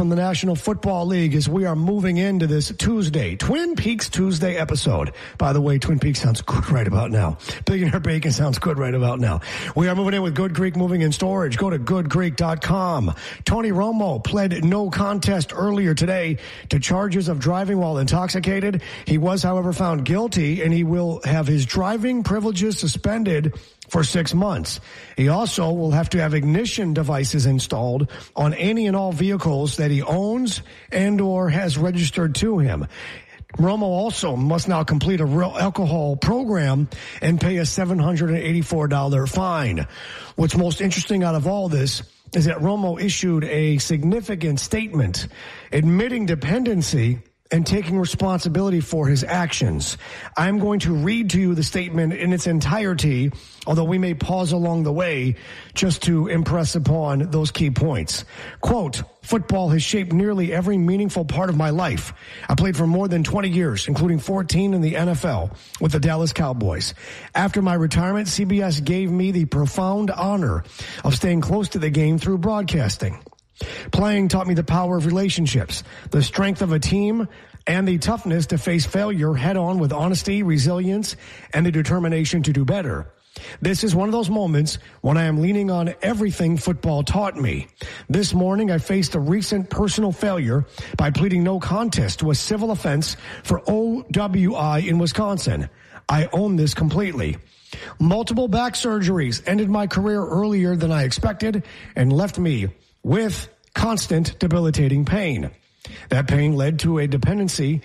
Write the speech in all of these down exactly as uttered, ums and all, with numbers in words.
from the National Football League as we are moving into this Tuesday, Twin Peaks Tuesday episode. By the way, Twin Peaks sounds good right about now. Billionaire Bacon sounds good right about now. We are moving in with Good Creek Moving and Storage. Go to good creek dot com. Tony Romo pled no contest earlier today to charges of driving while intoxicated. He was, however, found guilty, and he will have his driving privileges suspended for six months. He also will have to have ignition devices installed on any and all vehicles that he owns and or has registered to him. Romo also must now complete a real alcohol program and pay a seven hundred eighty-four dollars fine. What's most interesting out of all this is that Romo issued a significant statement admitting dependency and taking responsibility for his actions. I'm going to read to you the statement in its entirety, although we may pause along the way just to impress upon those key points. Quote, football has shaped nearly every meaningful part of my life. I played for more than twenty years, including fourteen in the N F L with the Dallas Cowboys. After my retirement, C B S gave me the profound honor of staying close to the game through broadcasting. Playing taught me the power of relationships, the strength of a team, and the toughness to face failure head on with honesty, resilience, and the determination to do better. This is one of those moments when I am leaning on everything football taught me. This morning, I faced a recent personal failure by pleading no contest to a civil offense for O W I in Wisconsin. I own this completely. Multiple back surgeries ended my career earlier than I expected and left me with constant debilitating pain. That pain led to a dependency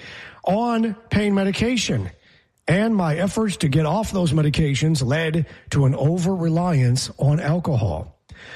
on pain medication, and my efforts to get off those medications led to an over-reliance on alcohol.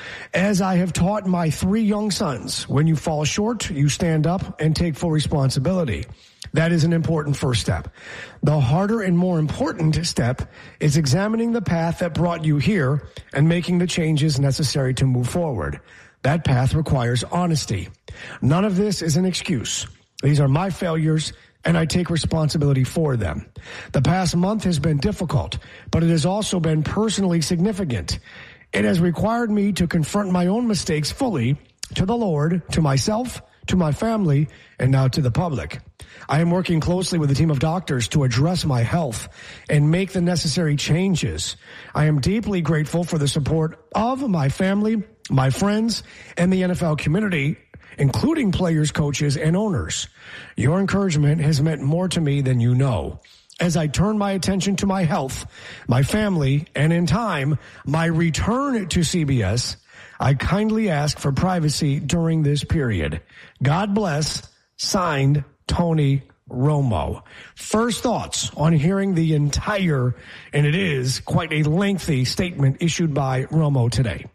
As I have taught my three young sons, when you fall short, you stand up and take full responsibility. That is an important first step. The harder and more important step is examining the path that brought you here and making the changes necessary to move forward. That path requires honesty. None of this is an excuse. These are my failures, and I take responsibility for them. The past month has been difficult, but it has also been personally significant. It has required me to confront my own mistakes fully to the Lord, to myself, to my family, and now to the public. I am working closely with a team of doctors to address my health and make the necessary changes. I am deeply grateful for the support of my family, my friends, and the N F L community, including players, coaches, and owners. Your encouragement has meant more to me than you know. As I turn my attention to my health, my family, and in time, my return to C B S, I kindly ask for privacy during this period. God bless. Signed, Tony Romo. First thoughts on hearing the entire, and it is quite a lengthy statement issued by Romo today.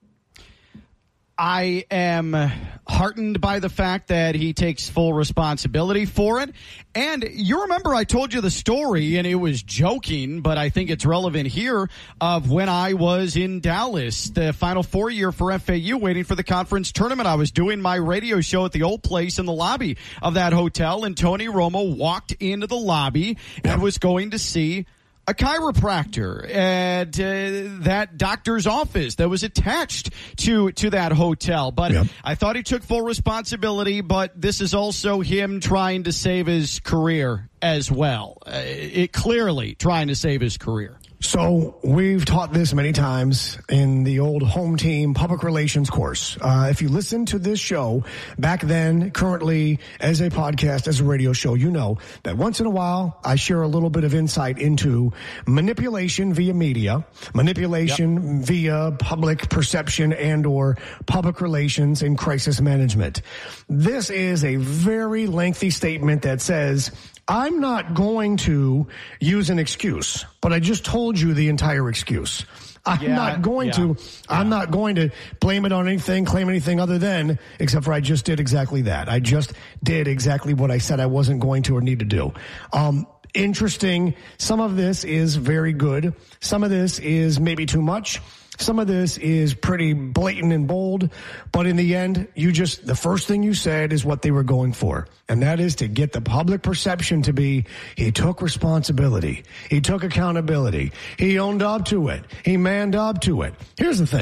I am heartened by the fact that he takes full responsibility for it. And you remember I told you the story, and it was joking, but I think it's relevant here, of when I was in Dallas, the Final Four year for F A U, waiting for the conference tournament. I was doing my radio show at the old place in the lobby of that hotel, and Tony Romo walked into the lobby and was going to see a chiropractor at uh, that doctor's office that was attached to to that hotel. But yep. I thought he took full responsibility, but this is also him trying to save his career as well. Uh, it clearly trying to save his career. So we've taught this many times in the old home team public relations course. Uh, if you listen to this show back then, currently as a podcast, as a radio show, you know that once in a while I share a little bit of insight into manipulation via media, manipulation yep. via public perception and or public relations and crisis management. This is a very lengthy statement that says, I'm not going to use an excuse, but I just told you the entire excuse. I'm yeah, not going yeah, to, yeah. I'm not going to blame it on anything, claim anything other than, except for I just did exactly that. I just did exactly what I said I wasn't going to or need to do. Um, interesting. Some of this is very good. Some of this is maybe too much. Some of this is pretty blatant and bold, but in the end, you just, the first thing you said is what they were going for. And that is to get the public perception to be, he took responsibility. He took accountability. He owned up to it. He manned up to it. Here's the thing.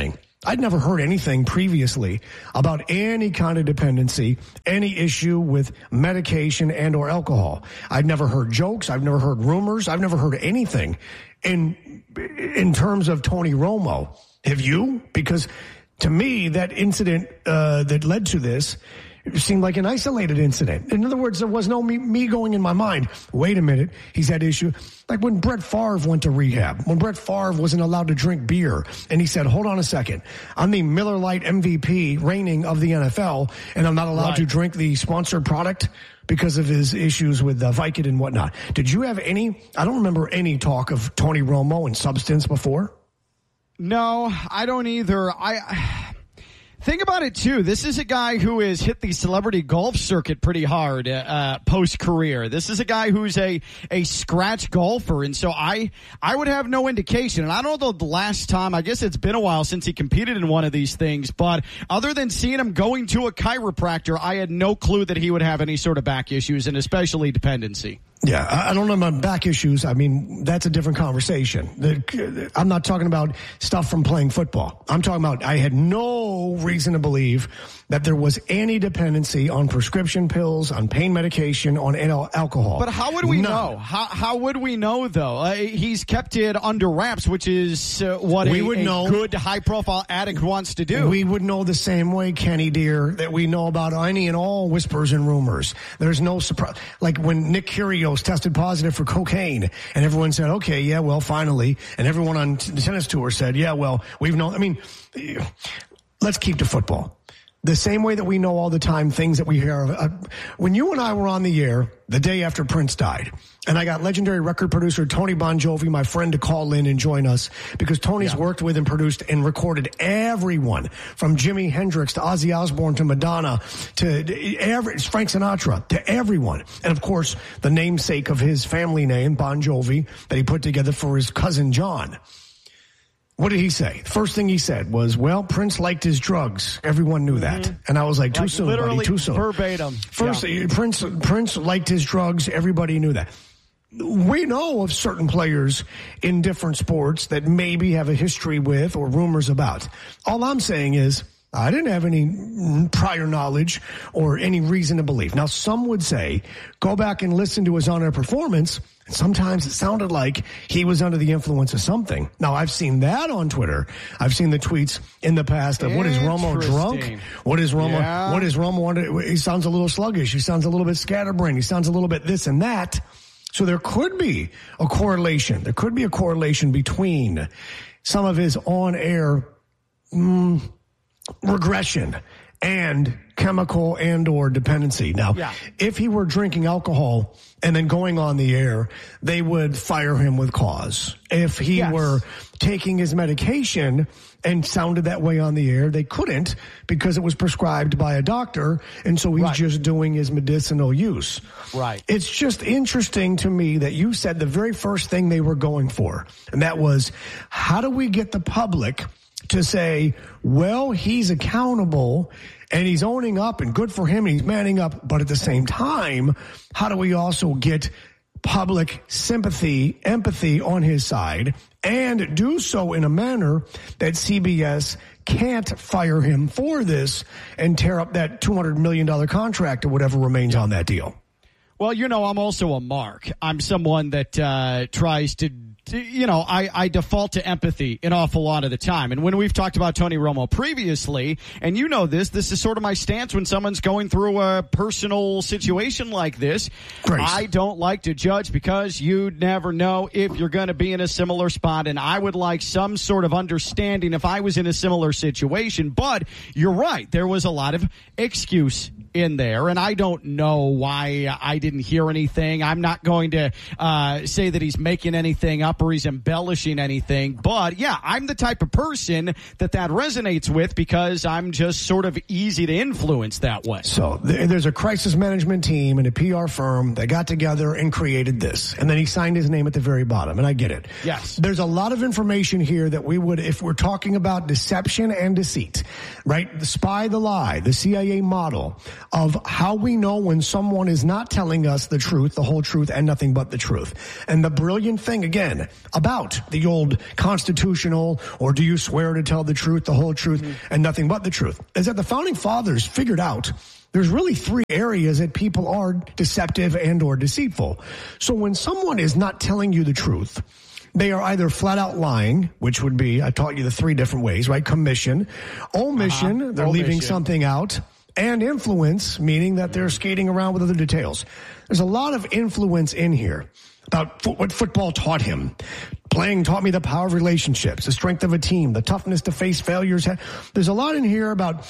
I'd never heard anything previously about any kind of dependency, any issue with medication and or alcohol. I'd never heard jokes. I've never heard rumors. I've never heard anything in in terms of Tony Romo. Have you? Because to me, that incident uh, that led to this seemed like an isolated incident. In other words, there was no me, me going in my mind, wait a minute, he's had issue. Like when Brett Favre went to rehab, when Brett Favre wasn't allowed to drink beer, and he said, hold on a second, I'm the Miller Lite M V P reigning of the N F L, and I'm not allowed right. to drink the sponsored product because of his issues with uh, Vicodin and whatnot. Did you have any, I don't remember any talk of Tony Romo and substance before? No, I don't either. I... Think about it, too. This is a guy who has hit the celebrity golf circuit pretty hard uh, post-career. This is a guy who's a, a scratch golfer, and so I I would have no indication. And I don't know the last time, I guess it's been a while since he competed in one of these things, but other than seeing him going to a chiropractor, I had no clue that he would have any sort of back issues, and especially dependency. Yeah, I don't know about back issues. I mean, that's a different conversation. I'm not talking about stuff from playing football. I'm talking about I had no reason to believe that there was any dependency on prescription pills, on pain medication, on alcohol. But how would we None. know? How how would we know, though? Uh, he's kept it under wraps, which is uh, what we a, would a know. good high-profile addict wants to do. We would know the same way, Kenny dear, that we know about any and all whispers and rumors. There's no surprise. Like when Nick Kyrgios tested positive for cocaine, and everyone said, okay, yeah, well, finally. And everyone on the tennis tour said, yeah, well, we've known. I mean, let's keep to football. The same way that we know all the time things that we hear of. Uh, when you and I were on the air the day after Prince died, and I got legendary record producer Tony Bon Jovi, my friend, to call in and join us because Tony's yeah. worked with and produced and recorded everyone from Jimi Hendrix to Ozzy Osbourne to Madonna to every, Frank Sinatra to everyone. And of course, the namesake of his family name, Bon Jovi, that he put together for his cousin John. What did he say? First thing he said was, well, Prince liked his drugs. Everyone knew that. Mm-hmm. And I was like, too like soon, literally buddy, too soon. Verbatim. First, yeah. Prince, Prince liked his drugs. Everybody knew that. We know of certain players in different sports that maybe have a history with or rumors about. All I'm saying is, I didn't have any prior knowledge or any reason to believe. Now, some would say, go back and listen to his on-air performance. And sometimes it sounded like he was under the influence of something. Now, I've seen that on Twitter. I've seen the tweets in the past of what is Romo drunk? What is Romo? Yeah. What is Romo under? He sounds a little sluggish. He sounds a little bit scatterbrained. He sounds a little bit this and that. So there could be a correlation. There could be a correlation between some of his on-air mm, regression and chemical and or dependency. Now, yeah. if he were drinking alcohol and then going on the air, they would fire him with cause. If he yes. were taking his medication and sounded that way on the air, they couldn't because it was prescribed by a doctor, and so he's right. just doing his medicinal use. Right. It's just interesting to me that you said the very first thing they were going for, and that was, how do we get the public to say, well, he's accountable and he's owning up and good for him and he's manning up. But at the same time, how do we also get public sympathy, empathy on his side and do so in a manner that C B S can't fire him for this and tear up that two hundred million dollars contract or whatever remains on that deal? Well, you know, I'm also a mark. I'm someone that uh, tries to You know, I, I default to empathy an awful lot of the time. And when we've talked about Tony Romo previously, and you know this, this is sort of my stance when someone's going through a personal situation like this. Grace. I don't like to judge because you never know if you're going to be in a similar spot. And I would like some sort of understanding if I was in a similar situation. But you're right. There was a lot of excuse in there, and I don't know why I didn't hear anything. I'm not going to uh, say that he's making anything up or he's embellishing anything, but yeah, I'm the type of person that that resonates with because I'm just sort of easy to influence that way. So th- there's a crisis management team and a P R firm that got together and created this, and then he signed his name at the very bottom, and I get it. Yes. There's a lot of information here that we would, if we're talking about deception and deceit, right? The spy, the lie, the C I A model, of how we know when someone is not telling us the truth, the whole truth, and nothing but the truth. And the brilliant thing, again, about the old constitutional, or do you swear to tell the truth, the whole truth, mm-hmm. and nothing but the truth, is that the Founding Fathers figured out there's really three areas that people are deceptive and or deceitful. So when someone is not telling you the truth, they are either flat out lying, which would be, I taught you the three different ways, right? Commission, omission, uh-huh. they're omission. leaving something out, and influence, meaning that they're skating around with other details. There's a lot of influence in here about fo- what football taught him. Playing taught me the power of relationships, the strength of a team, the toughness to face failures. There's a lot in here about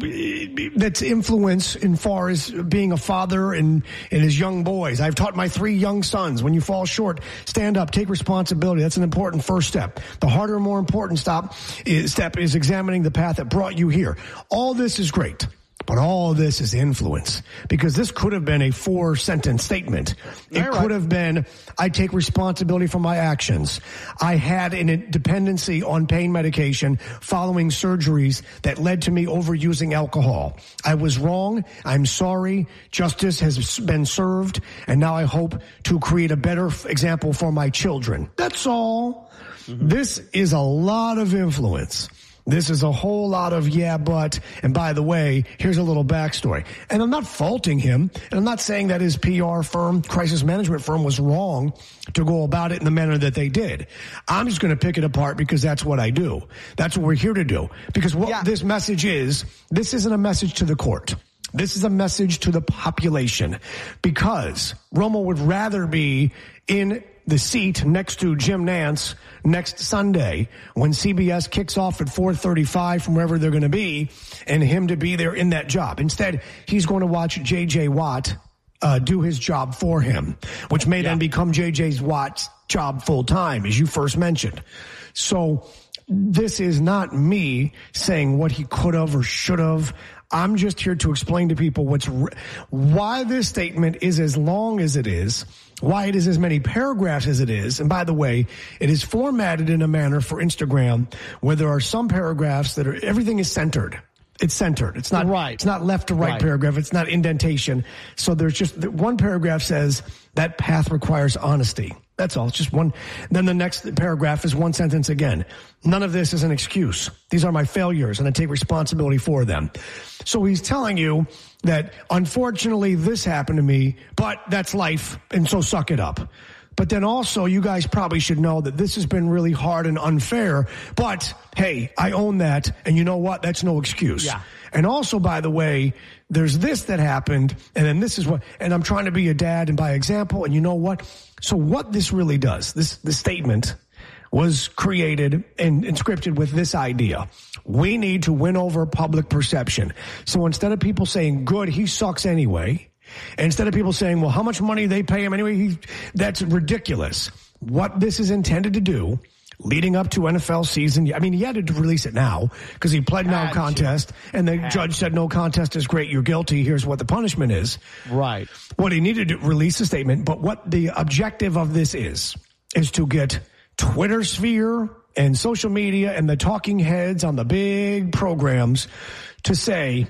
that's influence in far as being a father and, and his young boys. I've taught my three young sons, when you fall short, stand up, take responsibility. That's an important first step. The harder, more important stop is, step is examining the path that brought you here. All this is great. But all of this is influence, because this could have been a four-sentence statement. It right. could have been, I take responsibility for my actions. I had an dependency on pain medication following surgeries that led to me overusing alcohol. I was wrong. I'm sorry. Justice has been served. And now I hope to create a better example for my children. That's all. Mm-hmm. This is a lot of influence. This is a whole lot of yeah, but, and by the way, here's a little backstory. And I'm not faulting him, and I'm not saying that his P R firm, crisis management firm, was wrong to go about it in the manner that they did. I'm just going to pick it apart because that's what I do. That's what we're here to do. Because what yeah. this message is, this isn't a message to the court. This is a message to the population, because Romo would rather be in the seat next to Jim Nantz next Sunday when C B S kicks off at four thirty-five from wherever they're going to be, and him to be there in that job. Instead, he's going to watch J J Watt uh, do his job for him, which may yeah. then become J J Watt's job full time, as you first mentioned. So this is not me saying what he could have or should have. I'm just here to explain to people what's re- why this statement is as long as it is, why it is as many paragraphs as it is. And by the way, it is formatted in a manner for Instagram where there are some paragraphs that are, everything is centered. It's centered. It's not right. It's not left to right, right paragraph. It's not indentation. So there's just one paragraph says that path requires honesty. That's all. It's just one. Then the next paragraph is one sentence again. None of this is an excuse. These are my failures, and I take responsibility for them. So he's telling you that, unfortunately, this happened to me, but that's life, and so suck it up. But then also, you guys probably should know that this has been really hard and unfair, but hey, I own that, and you know what? That's no excuse. Yeah. And also, by the way, there's this that happened, and then this is what, and I'm trying to be a dad and by example, and you know what? So what this really does, this, this statement was created and, and scripted with this idea. We need to win over public perception. So instead of people saying, good, he sucks anyway, instead of people saying, well, how much money they pay him anyway, he, that's ridiculous. What this is intended to do, leading up to N F L season, I mean, he had to release it now because he pled no contest, and the judge said no contest is great, you're guilty, here's what the punishment is. Right. What he needed to release a statement, but what the objective of this is, is to get Twitter sphere and social media and the talking heads on the big programs to say,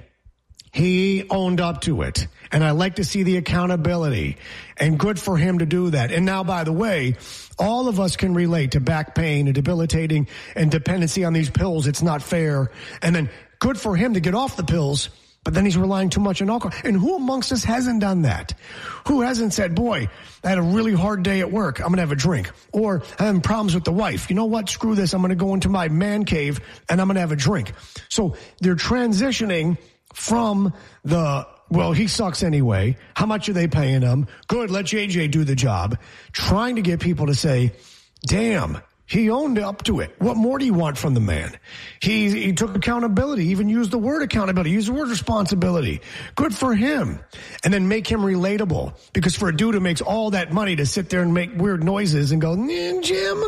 he owned up to it. And I like to see the accountability, and good for him to do that. And now, by the way, all of us can relate to back pain and debilitating and dependency on these pills. It's not fair. And then good for him to get off the pills, but then he's relying too much on alcohol. And who amongst us hasn't done that? Who hasn't said, boy, I had a really hard day at work, I'm going to have a drink. Or I'm having problems with the wife. You know what? Screw this. I'm going to go into my man cave and I'm going to have a drink. So they're transitioning from the, well, he sucks anyway. How much are they paying him? Good, let J J do the job. Trying to get people to say, damn, he owned up to it. What more do you want from the man? He, he took accountability, even used the word accountability, used the word responsibility. Good for him. And then make him relatable. Because for a dude who makes all that money to sit there and make weird noises and go, Jim,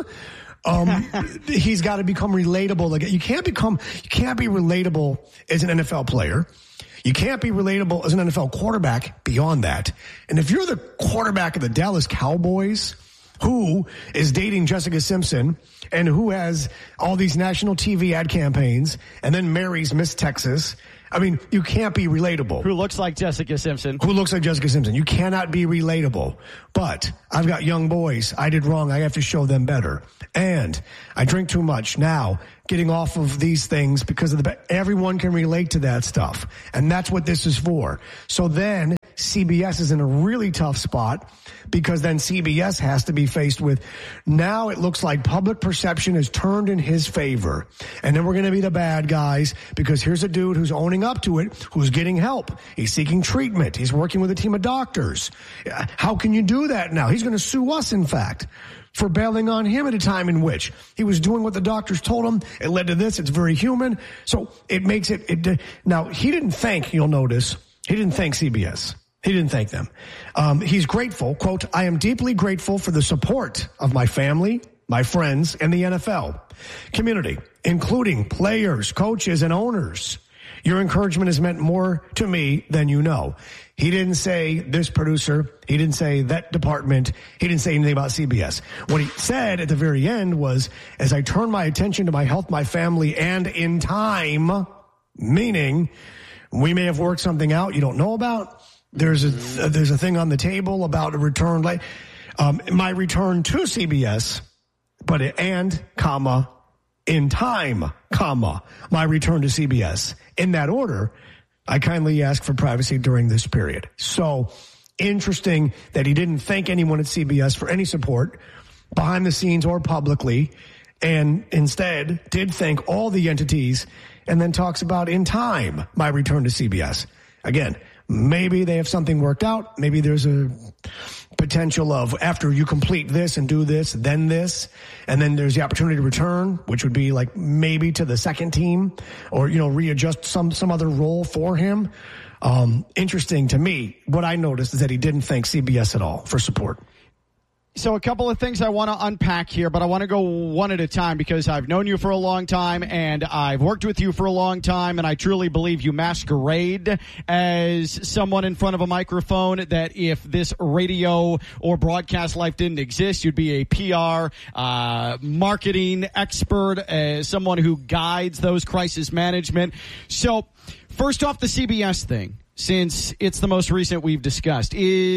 um, he's got to become relatable. Like, you can't become, you can't be relatable as an N F L player. You can't be relatable as an N F L quarterback beyond that. And if you're the quarterback of the Dallas Cowboys, who is dating Jessica Simpson and who has all these national T V ad campaigns and then marries Miss Texas I mean, you can't be relatable. Who looks like Jessica Simpson. Who looks like Jessica Simpson. You cannot be relatable. But I've got young boys. I did wrong. I have to show them better. And I drink too much now, getting off of these things because of the, everyone can relate to that stuff. And that's what this is for. So then C B S is in a really tough spot because then C B S has to be faced with, now it looks like public perception is turned in his favor. And then we're going to be the bad guys because here's a dude who's owning up to it, who's getting help. He's seeking treatment. He's working with a team of doctors. How can you do that now? He's going to sue us, in fact, for bailing on him at a time in which he was doing what the doctors told him. It led to this. It's very human. So it makes it, it now he didn't thank, you'll notice, he didn't thank C B S. He didn't thank them. Um, he's grateful, quote, I am deeply grateful for the support of my family, my friends, and the N F L community, including players, coaches, and owners. Your encouragement has meant more to me than you know. He didn't say this producer. He didn't say that department. He didn't say anything about C B S. What he said at the very end was, as I turn my attention to my health, my family, and in time, meaning we may have worked something out you don't know about. There's a there's a thing on the table about a return, like um, my return to C B S, but it, and comma in time, comma my return to C B S. In that order, I kindly ask for privacy during this period. So interesting that he didn't thank anyone at C B S for any support behind the scenes or publicly, and instead did thank all the entities, and then talks about in time my return to C B S. Again, maybe they have something worked out. Maybe there's a potential of after you complete this and do this, then this, and then there's the opportunity to return, which would be like maybe to the second team or, you know, readjust some, some other role for him. Um, interesting to me. What I noticed is that he didn't thank C B S at all for support. So a couple of things I want to unpack here, but I want to go one at a time because I've known you for a long time and I've worked with you for a long time, and I truly believe you masquerade as someone in front of a microphone that if this radio or broadcast life didn't exist, you'd be a P R, uh, marketing expert, uh, someone who guides those crisis management. So first off, the C B S thing. Since it's the most recent we've discussed,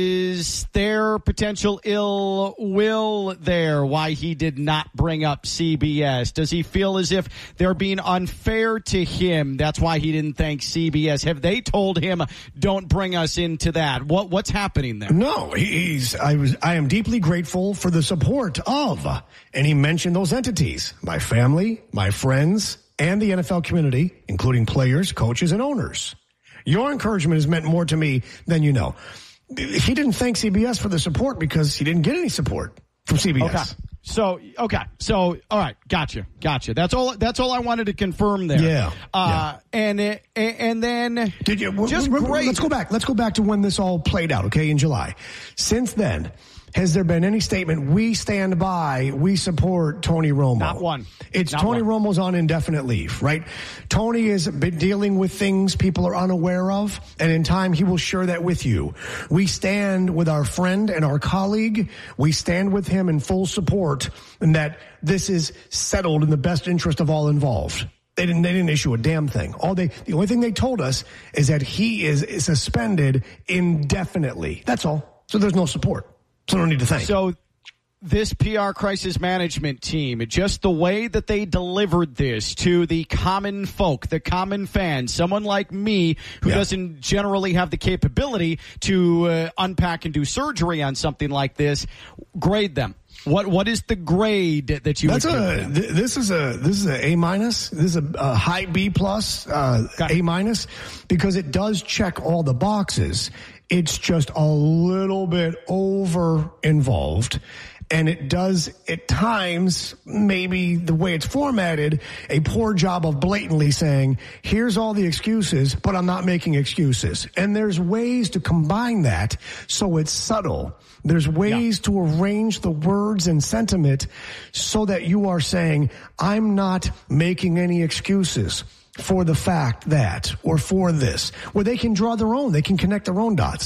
is there potential ill will there why he did not bring up C B S? Does he feel as if they're being unfair to him? That's why he didn't thank C B S. Have they told him, don't bring us into that? What What's happening there? No, he's, I was, I am deeply grateful for the support of, and he mentioned those entities, my family, my friends, and the N F L community, including players, coaches, and owners. Your encouragement has meant more to me than you know. He didn't thank C B S for the support because he didn't get any support from C B S. Okay. So, okay. So, all right. Gotcha. Gotcha. That's all, that's all I wanted to confirm there. Yeah. Uh, yeah. and, and then Did you, just remember, great. Let's go back. Let's go back to when this all played out, okay, in July. Since then, has there been any statement, we stand by, we support Tony Romo? Not one. It's Not Tony one. Romo's on indefinite leave, right? Tony has been dealing with things people are unaware of, and in time he will share that with you. We stand with our friend and our colleague. We stand with him in full support, and that this is settled in the best interest of all involved. They didn't, they didn't issue a damn thing. All they, the only thing they told us is that he is, is suspended indefinitely. That's all. So there's no support. So no need to thank. So this P R crisis management team, just the way that they delivered this to the common folk, the common fan, someone like me who yeah. doesn't generally have the capability to uh, unpack and do surgery on something like this, grade them. What what is the grade that you? That's would a. give them? Th- this is a. This is a A minus. This is a, a high B plus. Uh, A minus, because it does check all the boxes. It's just a little bit over involved. And it does, at times, maybe the way it's formatted, a poor job of blatantly saying, here's all the excuses, but I'm not making excuses. And there's ways to combine that so it's subtle. There's ways yeah. to arrange the words and sentiment so that you are saying, I'm not making any excuses for the fact that, or for this, where they can draw their own, they can connect their own dots.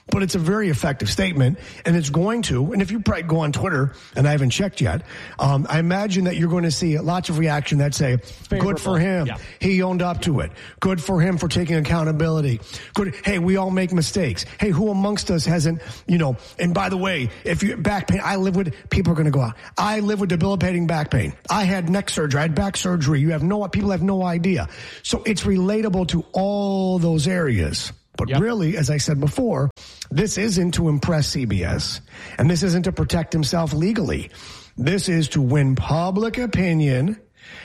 but it's a very effective statement, and it's going to, and if you probably go on Twitter, and I haven't checked yet, um, I imagine that you're going to see lots of reaction that say, favorable. Good for him. Yeah. He owned up to it. Good for him for taking accountability. Good. Hey, we all make mistakes. Hey, who amongst us hasn't, you know, and by the way, if you back pain, I live with, people are going to go out. I live with debilitating back pain. I had neck surgery. I had back surgery. You have no, people have no idea. So it's relatable to all those areas. But yep. really, as I said before, this isn't to impress C B S, and this isn't to protect himself legally. This is to win public opinion,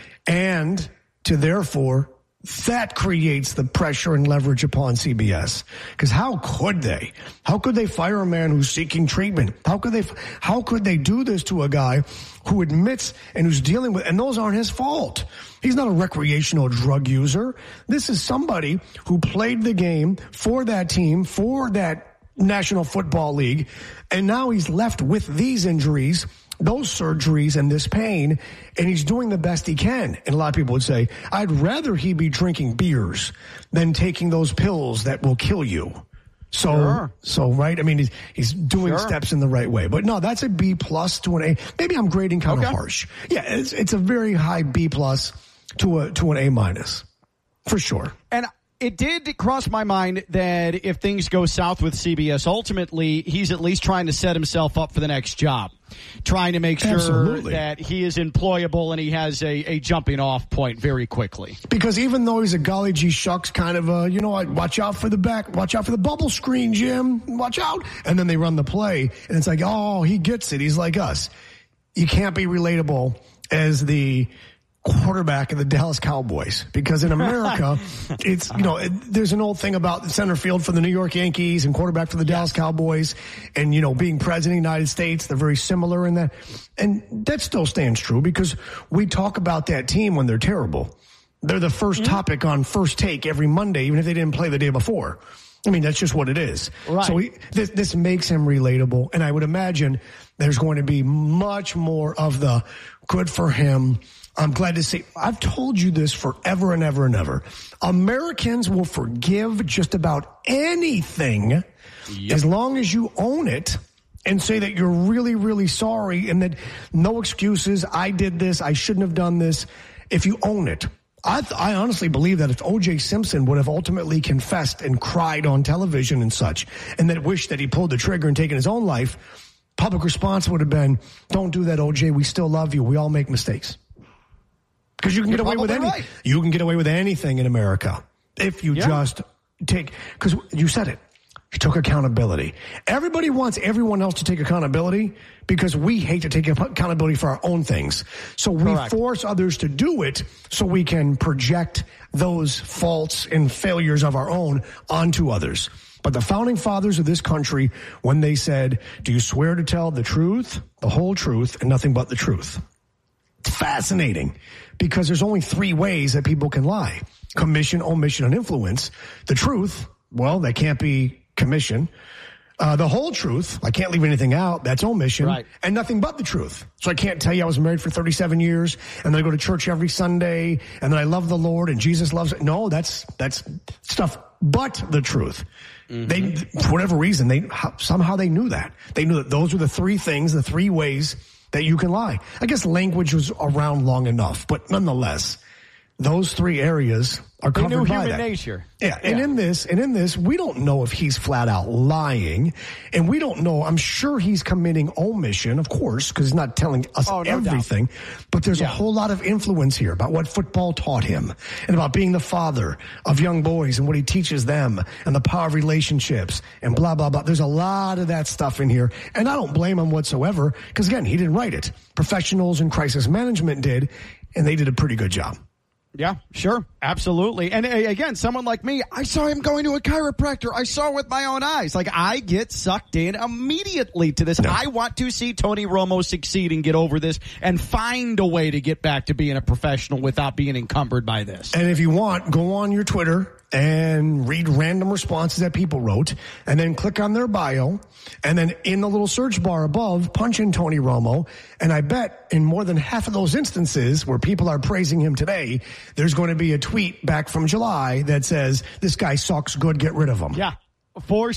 and to therefore, that creates the pressure and leverage upon C B S. Because how could they? How could they fire a man who's seeking treatment? How could they? How could they do this to a guy who admits and who's dealing with? And those aren't his fault. He's not a recreational drug user. This is somebody who played the game for that team, for that National Football League, and now he's left with these injuries, those surgeries, and this pain, and he's doing the best he can. And a lot of people would say, I'd rather he be drinking beers than taking those pills that will kill you. So, sure. so right? I mean, he's, he's doing sure. steps in the right way. But no, that's a B plus to an A. Maybe I'm grading kind okay. of harsh. Yeah, it's, it's a very high B plus to a to an A minus, for sure. And it did cross my mind that if things go south with C B S, ultimately he's at least trying to set himself up for the next job, trying to make sure Absolutely. that he is employable and he has a, a jumping off point very quickly. Because even though he's a golly gee shucks kind of a, you know, watch out for the back, watch out for the bubble screen, Jim, watch out. And then they run the play and it's like, oh, he gets it. He's like us. You can't be relatable as the quarterback of the Dallas Cowboys, because in America, it's, you know, it, there's an old thing about the center field for the New York Yankees and quarterback for the Dallas Cowboys, and, you know, being president of the United States, they're very similar in that. And that still stands true because we talk about that team when they're terrible. They're the first mm-hmm. topic on First Take every Monday, even if they didn't play the day before. I mean, that's just what it is. Right. So he, this, this makes him relatable. And I would imagine there's going to be much more of the good for him. I'm glad to see. I've told you this forever and ever and ever. Americans will forgive just about anything yep. as long as you own it and say that you're really, really sorry and that no excuses. I did this. I shouldn't have done this. If you own it. I, th- I honestly believe that if O J Simpson would have ultimately confessed and cried on television and such, and that wished that he pulled the trigger and taken his own life, public response would have been, don't do that, O J. We still love you. We all make mistakes. Because you can You're get away with anything. Right. You can get away with anything in America if you yeah. just take, because you said it. You took accountability. Everybody wants everyone else to take accountability because we hate to take accountability for our own things. So we Correct. force others to do it so we can project those faults and failures of our own onto others. But the founding fathers of this country, when they said, do you swear to tell the truth, the whole truth, and nothing but the truth? It's fascinating because there's only three ways that people can lie. Commission, omission, and influence. The truth, well, that can't be commission. Uh, the whole truth, I can't leave anything out. That's omission. Right. And nothing but the truth. So I can't tell you I was married for thirty-seven years and then I go to church every Sunday and then I love the Lord and Jesus loves it. No, that's, that's stuff but the truth. Mm-hmm. They, for whatever reason, they, somehow they knew that. They knew that those were the three things, the three ways that you can lie. I guess language was around long enough, but nonetheless, those three areas are covered they knew by human that. nature. Yeah, and yeah. in this, and in this, we don't know if he's flat out lying, and we don't know. I'm sure he's committing omission, of course, because he's not telling us oh, no everything. Doubt. But there's yeah. a whole lot of influence here about what football taught him, and about being the father of young boys and what he teaches them, and the power of relationships, and blah blah blah. There's a lot of that stuff in here, and I don't blame him whatsoever, because again, he didn't write it. Professionals in crisis management did, and they did a pretty good job. Yeah, sure. Absolutely. And again, someone like me, I saw him going to a chiropractor. I saw it with my own eyes. Like, I get sucked in immediately to this. No. I want to see Tony Romo succeed and get over this and find a way to get back to being a professional without being encumbered by this. And if you want, go on your Twitter and read random responses that people wrote, and then click on their bio, and then in the little search bar above, punch in Tony Romo, and I bet in more than half of those instances where people are praising him today, there's going to be a tweet back from July that says, this guy sucks, good, get rid of him. Yeah. For sure.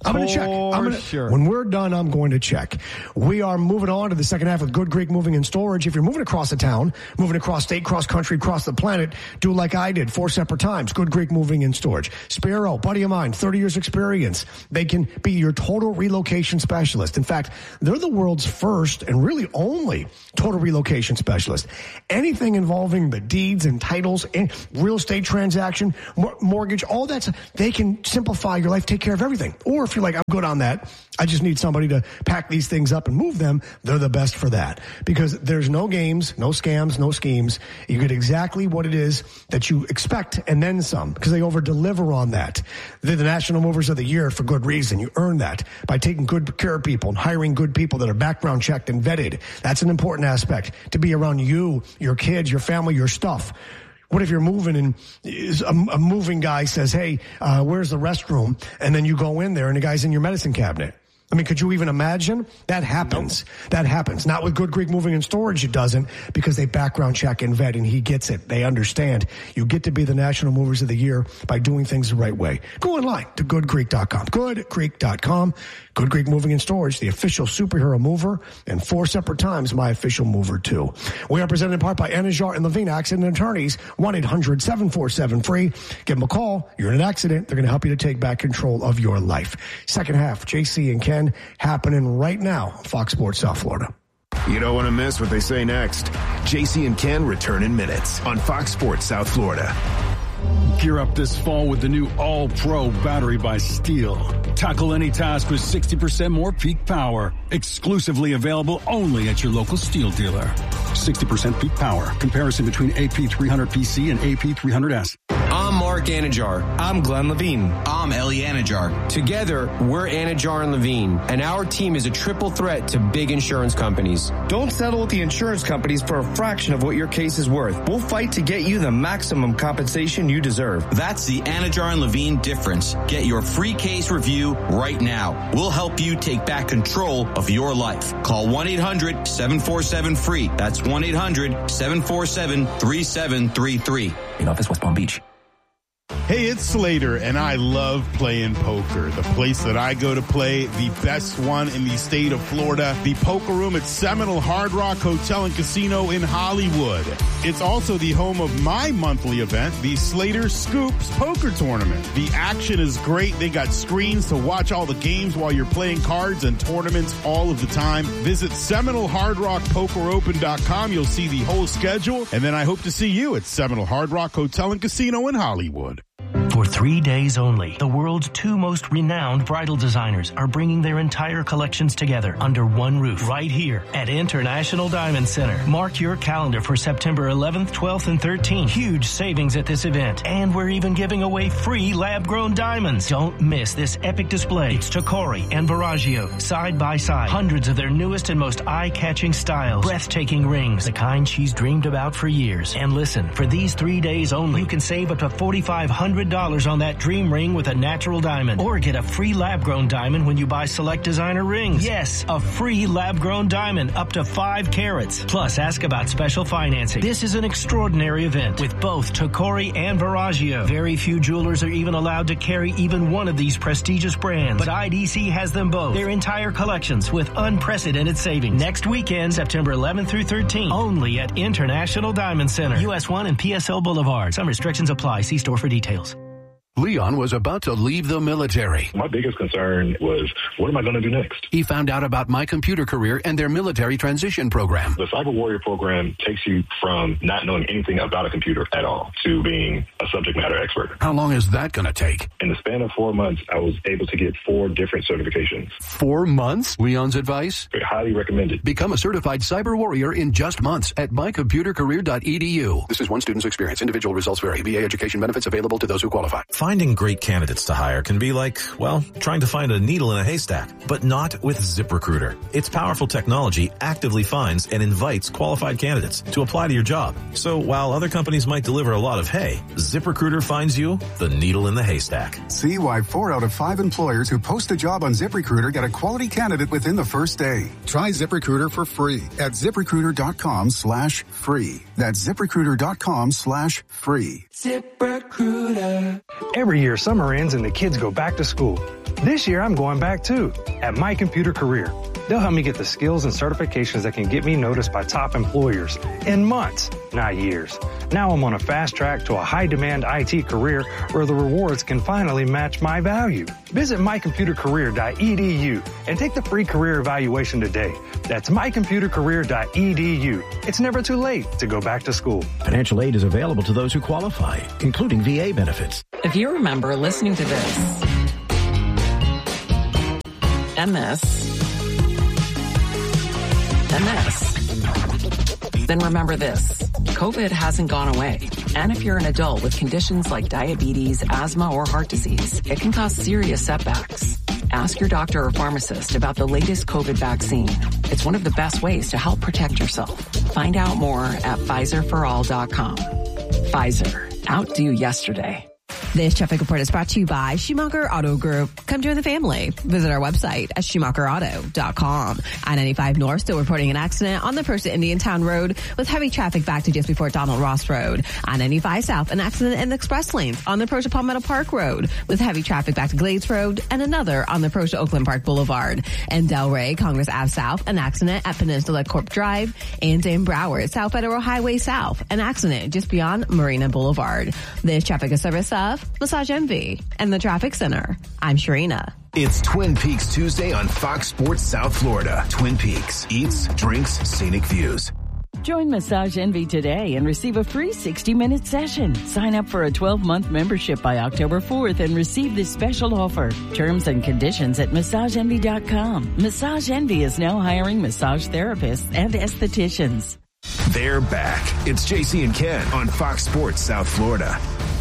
I'm going to check. I'm gonna, sure. When we're done, I'm going to check. We are moving on to the second half with Good Greek Moving and Storage. If you're moving across the town, moving across state, cross country, across the planet, do like I did four separate times. Good Greek Moving and Storage. Spiro, buddy of mine, thirty years experience. They can be your total relocation specialist. In fact, they're the world's first and really only total relocation specialist. Anything involving the deeds and titles, and real estate transaction, mor- mortgage, all that, they can simplify your life, take care of everything. Or if you're like, I'm good on that, I just need somebody to pack these things up and move them, they're the best for that. Because there's no games, no scams, no schemes. You get exactly what it is that you expect and then some, because they over-deliver on that. They're the National Movers of the Year for good reason. You earn that by taking good care of people and hiring good people that are background checked and vetted. That's an important aspect, to be around you, your kids, your family, your stuff. What if you're moving and a, a moving guy says, hey, uh, where's the restroom? And then you go in there and the guy's in your medicine cabinet. I mean, could you even imagine? That happens. Nope. That happens. Not with Good Greek Moving and Storage, it doesn't, because they background check and vet, and he gets it. They understand. You get to be the National Movers of the Year by doing things the right way. Go online to good creek dot com. good creek dot com. Good Greek Moving and Storage, the official superhero mover, and four separate times my official mover, too. We are presented in part by Anajar and Levine Accident Attorneys, one eight hundred seven four seven free. Give them a call. You're in an accident. They're going to help you to take back control of your life. Second half, J C and Ken happening right now, Fox Sports South Florida. You don't want to miss what they say next. J C and Ken return in minutes on Fox Sports South Florida. Gear up this fall with the new All-Pro battery by Steel. Tackle any task with sixty percent more peak power. Exclusively available only at your local Steel dealer. sixty percent peak power. Comparison between A P three hundred P C and A P three hundred S. I'm Mark Anajar. I'm Glenn Levine. I'm Ellie Anajar. Together, we're Anajar and Levine, and our team is a triple threat to big insurance companies. Don't settle with the insurance companies for a fraction of what your case is worth. We'll fight to get you the maximum compensation you deserve. That's the Anajar and Levine difference. Get your free case review right now. We'll help you take back control of your life. Call one eight hundred seven four seven free. That's one eight hundred seven four seven three seven three three. In office, West Palm Beach. Hey, it's Slater, and I love playing poker. The place that I go to play, the best one in the state of Florida, the Poker Room at Seminole Hard Rock Hotel and Casino in Hollywood. It's also the home of my monthly event, the Slater Scoops Poker Tournament. The action is great. They got screens to watch all the games while you're playing cards and tournaments all of the time. Visit Seminole Hard Rock Poker Open dot com. You'll see the whole schedule, and then I hope to see you at Seminole Hard Rock Hotel and Casino in Hollywood. For three days only, the world's two most renowned bridal designers are bringing their entire collections together under one roof right here at International Diamond Center. Mark your calendar for September eleventh, twelfth, and thirteenth. Huge savings at this event. And we're even giving away free lab-grown diamonds. Don't miss this epic display. It's Tacori and Verragio, side by side. Hundreds of their newest and most eye-catching styles. Breathtaking rings, the kind she's dreamed about for years. And listen, for these three days only, you can save up to four thousand five hundred dollars on that dream ring with a natural diamond. Or get a free lab-grown diamond when you buy select designer rings. Yes, a free lab-grown diamond up to five carats. Plus, ask about special financing. This is an extraordinary event with both Tacori and Verragio. Very few jewelers are even allowed to carry even one of these prestigious brands. But I D C has them both. Their entire collections with unprecedented savings. Next weekend, September eleventh through thirteenth. Only at International Diamond Center. U S one and P S L Boulevard. Some restrictions apply. See store for details. Leon was about to leave the military. My biggest concern was, what am I going to do next? He found out about My Computer Career and their military transition program. The Cyber Warrior program takes you from not knowing anything about a computer at all to being a subject matter expert. How long is that going to take? In the span of four months, I was able to get four different certifications. Four months? Leon's advice? Very highly recommended. Become a certified Cyber Warrior in just months at my computer career dot e d u. This is one student's experience. Individual results vary. V A education benefits available to those who qualify. Finding great candidates to hire can be like, well, trying to find a needle in a haystack, but not with ZipRecruiter. Its powerful technology actively finds and invites qualified candidates to apply to your job. So while other companies might deliver a lot of hay, ZipRecruiter finds you the needle in the haystack. See why four out of five employers who post a job on ZipRecruiter get a quality candidate within the first day. Try ZipRecruiter for free at ZipRecruiter dot com slash free. That's ZipRecruiter dot com slash free. ZipRecruiter. Every year, summer ends and the kids go back to school. This year, I'm going back too, at My Computer Career. They'll help me get the skills and certifications that can get me noticed by top employers in months, not years. Now I'm on a fast track to a high-demand I T career where the rewards can finally match my value. Visit my computer career dot e d u and take the free career evaluation today. That's my computer career dot e d u. It's never too late to go back to school. Financial aid is available to those who qualify, including V A benefits. If you remember listening to this and this and this, then remember this. COVID hasn't gone away. And if you're an adult with conditions like diabetes, asthma, or heart disease, it can cause serious setbacks. Ask your doctor or pharmacist about the latest COVID vaccine. It's one of the best ways to help protect yourself. Find out more at Pfizer for all dot com. Pfizer. Outdo yesterday. This traffic report is brought to you by Schumacher Auto Group. Come join the family. Visit our website at schumacher auto dot com. I ninety-five North still reporting an accident on the approach to Indiantown Road with heavy traffic back to just before Donald Ross Road. I ninety-five South, an accident in the express lanes on the approach to Palmetto Park Road with heavy traffic back to Glades Road and another on the approach to Oakland Park Boulevard. In Delray, Congress Avenue South, an accident at Peninsula Corp Drive. And in Broward, South Federal Highway South, an accident just beyond Marina Boulevard. This traffic is service of Massage Envy and the Traffic Center. I'm Sharina. It's Twin Peaks Tuesday on Fox Sports South Florida. Twin Peaks, eats, drinks, scenic views. Join Massage Envy today and receive a free sixty-minute session. Sign up for a twelve-month membership by October fourth and receive this special offer. Terms and conditions at massage envy dot com. Massage Envy is now hiring massage therapists and estheticians. They're back. It's J C and Ken on Fox Sports South Florida.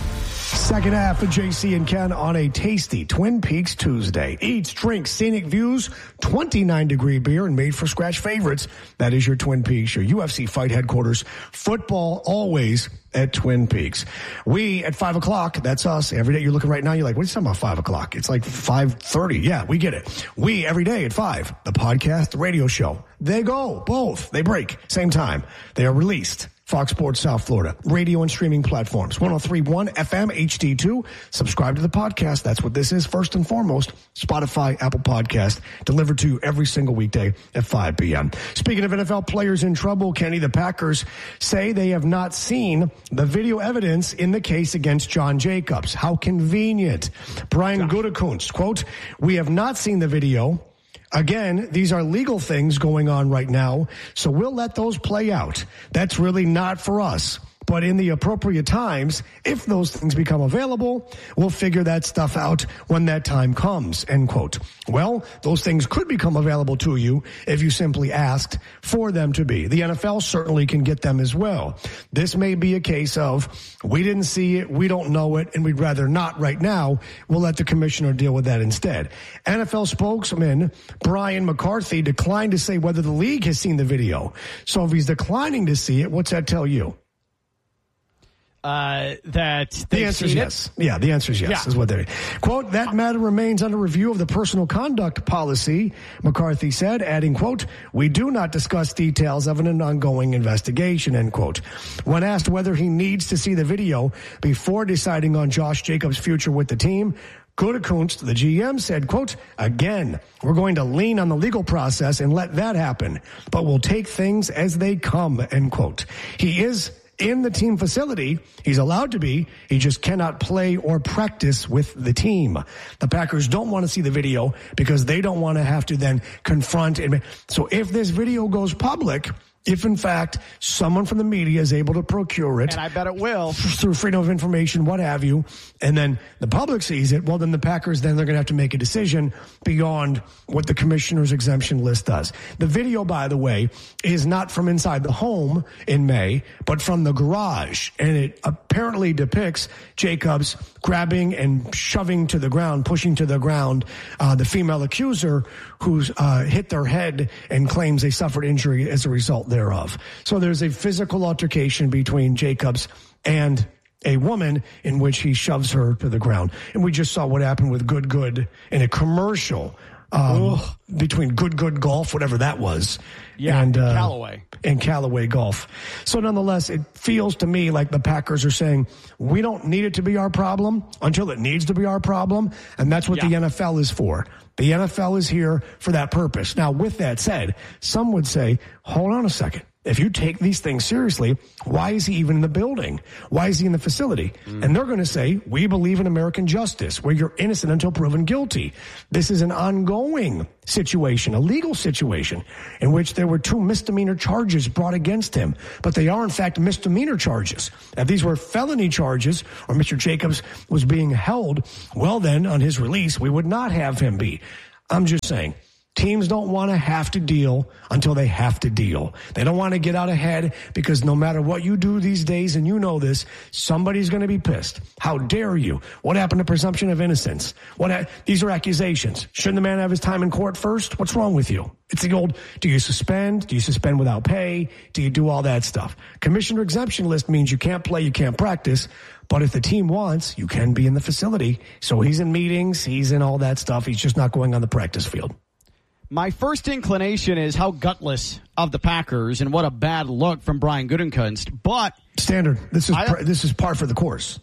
Second half of J C and Ken on a tasty Twin Peaks Tuesday. Eats, drinks, scenic views, twenty-nine degree beer, and made for scratch favorites. That is your Twin Peaks, your U F C fight headquarters. Football always at Twin Peaks. We at five o'clock, that's us. Every day you're looking right now, you're like, what are you talking about five o'clock? It's like five thirty. Yeah, we get it. We every day at five, the podcast, the radio show. They go, both. They break, same time. They are released. Fox Sports South Florida, radio and streaming platforms, one oh three point one F M H D two. Subscribe to the podcast. That's what this is first and foremost. Spotify, Apple Podcast, delivered to you every single weekday at five p.m. Speaking of N F L players in trouble, Kenny, the Packers say they have not seen the video evidence in the case against John Jacobs. How convenient. Brian Gutekunst, quote, "We have not seen the video. Again, these are legal things going on right now, so we'll let those play out. That's really not for us. But in the appropriate times, if those things become available, we'll figure that stuff out when that time comes," end quote. Well, those things could become available to you if you simply asked for them to be. The N F L certainly can get them as well. This may be a case of, we didn't see it, we don't know it, and we'd rather not right now. We'll let the commissioner deal with that instead. N F L spokesman Brian McCarthy declined to say whether the league has seen the video. So if he's declining to see it, what's that tell you? Uh, that the answer is yes. It? Yeah, the answer is yes, yeah. is what they quote. That matter remains under review of the personal conduct policy, McCarthy said, adding, quote, "We do not discuss details of an ongoing investigation," end quote. When asked whether he needs to see the video before deciding on Josh Jacobs' future with the team, Gutekunst, the G M, said, quote, "Again, we're going to lean on the legal process and let that happen, but we'll take things as they come," end quote. He is in the team facility. He's allowed to be. He just cannot play or practice with the team. The Packers don't want to see the video because they don't want to have to then confront it. So if this video goes public, if in fact someone from the media is able to procure it, and I bet it will, through freedom of information, what have you, and then the public sees it, well, then the Packers, then they're going to have to make a decision beyond what the commissioner's exemption list does. The video, by the way, is not from inside the home in May, but from the garage, and it apparently depicts Jacobs grabbing and shoving to the ground, pushing to the ground uh, the female accuser who's uh, hit their head and claims they suffered injury as a result thereof. So there's a physical altercation between Jacobs and a woman in which he shoves her to the ground. And we just saw what happened with Good Good in a commercial um, between Good Good Golf, whatever that was. Yeah, and uh, Callaway. And Callaway Golf. So nonetheless, it feels to me like the Packers are saying, we don't need it to be our problem until it needs to be our problem. And that's what Yeah. the N F L is for. The N F L is here for that purpose. Now, with that said, some would say, hold on a second. If you take these things seriously, why is he even in the building? Why is he in the facility? Mm. And they're going to say, we believe in American justice, where you're innocent until proven guilty. This is an ongoing situation, a legal situation, in which there were two misdemeanor charges brought against him. But they are, in fact, misdemeanor charges. If these were felony charges, or Mister Jacobs was being held, well then, on his release, we would not have him be. I'm just saying. Teams don't want to have to deal until they have to deal. They don't want to get out ahead because no matter what you do these days, and you know this, somebody's going to be pissed. How dare you? What happened to presumption of innocence? What? Ha- these are accusations. Shouldn't the man have his time in court first? What's wrong with you? It's the old, do you suspend? Do you suspend without pay? Do you do all that stuff? Commissioner exemption list means you can't play, you can't practice. But if the team wants, you can be in the facility. So he's in meetings, he's in all that stuff. He's just not going on the practice field. My first inclination is how gutless of the Packers and what a bad look from Brian Gutekunst. But standard, this is I, this is par for the course.